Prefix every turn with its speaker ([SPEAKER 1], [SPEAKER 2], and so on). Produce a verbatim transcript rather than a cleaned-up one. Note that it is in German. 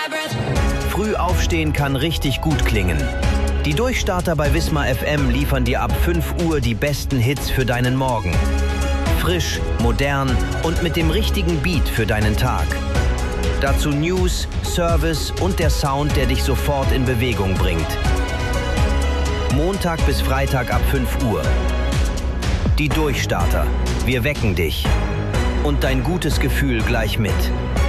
[SPEAKER 1] Früh aufstehen kann richtig gut klingen. Die Durchstarter bei Wismar F M liefern dir ab fünf Uhr die besten Hits für deinen Morgen. Frisch, modern und mit dem richtigen Beat für deinen Tag. Dazu News, Service und der Sound, der dich sofort in Bewegung bringt. Montag bis Freitag ab fünf Uhr. Die Durchstarter. Wir wecken dich. Und dein gutes Gefühl gleich mit.